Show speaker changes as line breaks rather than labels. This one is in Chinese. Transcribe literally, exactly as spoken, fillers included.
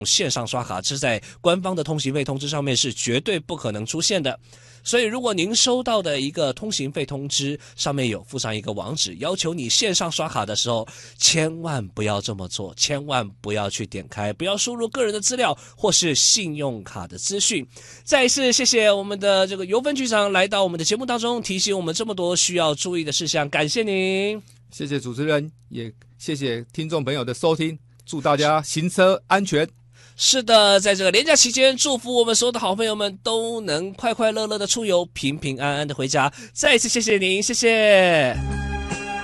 线上刷卡，这是在官方的通行费通知上面是绝对不可能出现的。所以如果您收到的一个通行费通知上面有附上一个网址，要求你线上刷卡的时候，千万不要这么做，千万不要去点开，不要输入个人的资料或是信用卡的资讯。再一次谢谢我们的这个尤分局长来到我们的节目当中，提醒我们这么多需要注意的事项，感谢您。
谢谢主持人，也谢谢听众朋友的收听，祝大家行车安全。
是的，在这个连假期间，祝福我们所有的好朋友们都能快快乐乐的出游，平平安安的回家。再一次谢谢您，谢谢。